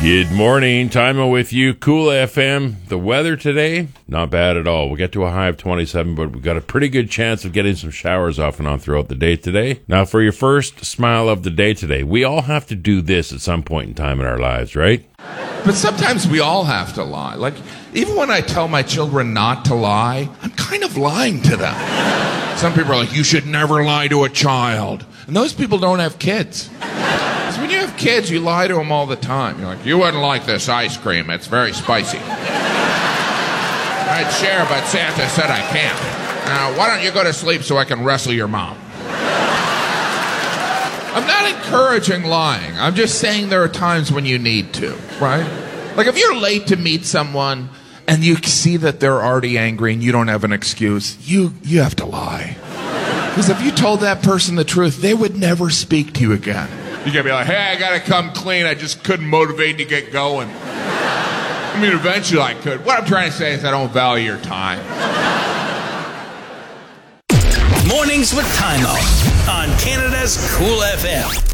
Good morning. Time with you. Cool FM. The weather today, not bad at all. We'll get to a high of 27, but we've got a pretty good chance of getting some showers off and on throughout the day today. Now, for your first smile of the day today, we all have to do this at some point in time in our lives, right? But sometimes we all have to lie. Like, even when I tell my children not to lie, I'm kind of lying to them. Some people are like, you should never lie to a child. And those people don't have kids. Because when you have kids, you lie to them all the time. You're like, you wouldn't like this ice cream. It's very spicy. I'd share, but Santa said I can't. Now, why don't you go to sleep so I can wrestle your mom? I'm not encouraging lying. I'm just saying there are times when you need to, right? Like if you're late to meet someone and you see that they're already angry and you don't have an excuse, you have to lie. Because if you told that person the truth, they would never speak to you again. You gotta be like, hey, I gotta come clean. I just couldn't motivate to get going. I mean, eventually I could. What I'm trying to say is I don't value your time. Mornings with Time Out on Canada's Cool FM.